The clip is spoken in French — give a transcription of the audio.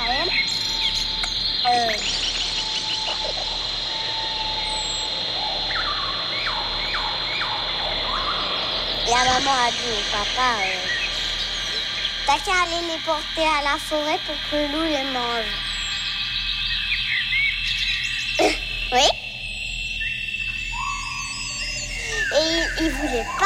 Raphaël. La maman a dit au papa, t'as qu'à aller les porter à la forêt pour que le loup les mange. Oui. Et il voulait pas.